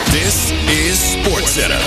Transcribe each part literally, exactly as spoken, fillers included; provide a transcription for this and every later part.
This is SportsCenter.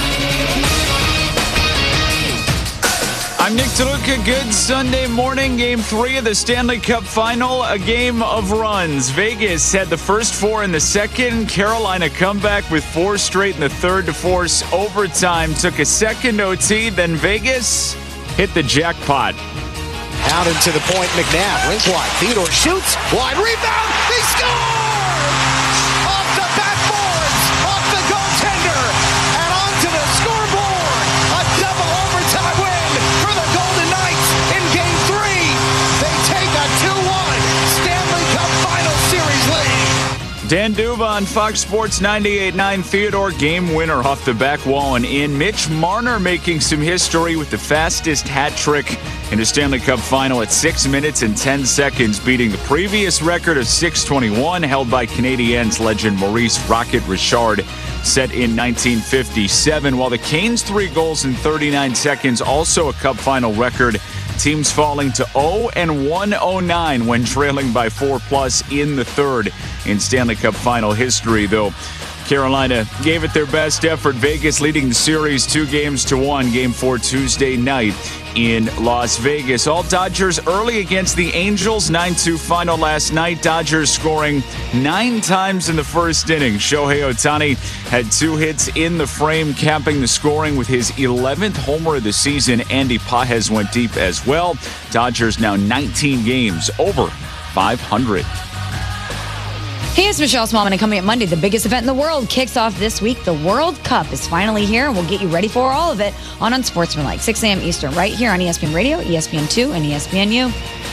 I'm Nick DeLuca. Good Sunday morning. Game three of the Stanley Cup Final, a game of runs. Vegas had the first four in the second. Carolina comeback with four straight in the third to force overtime. Took a second O T, then Vegas hit the jackpot. Out into the point, McNabb, rink wide. Theodore shoots, wide rebound, they score! Off the backboards, off the goaltender, and onto the scoreboard. A double overtime win for the Golden Knights in Game three. They take a two one Stanley Cup Final Series lead. Dan Duva on Fox Sports ninety-eight point nine. Theodore game winner off the back wall and in. Mitch Marner making some history with the fastest hat trick in a Stanley Cup Final at six minutes and ten seconds, beating the previous record of six twenty-one held by Canadiens legend Maurice Rocket Richard, set in nineteen fifty-seven. While the Canes' three goals in thirty-nine seconds, also a Cup Final record. Teams falling to oh and one oh nine when trailing by four plus in the third in Stanley Cup Final history, though. Carolina gave it their best effort. Vegas leading the series two games to one. Game four Tuesday night in Las Vegas. All Dodgers early against the Angels. nine two final last night. Dodgers scoring nine times in the first inning. Shohei Ohtani had two hits in the frame, capping the scoring with his eleventh homer of the season. Andy Pages went deep as well. Dodgers now nineteen games over five hundred. Hey, it's Michelle Smallman, and coming up Monday, the biggest event in the world kicks off this week. The World Cup is finally here, and we'll get you ready for all of it on Unsportsmanlike, six a.m. Eastern, right here on E S P N Radio, E S P N two, and E S P N U.